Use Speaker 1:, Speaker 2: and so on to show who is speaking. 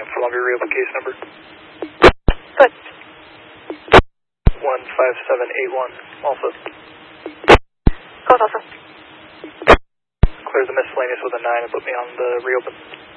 Speaker 1: Uniform Columbia reopen case number.
Speaker 2: Good.
Speaker 1: 15781 Alpha.
Speaker 2: Go Alpha.
Speaker 1: Clear the miscellaneous with a 9 and put me on the reopen.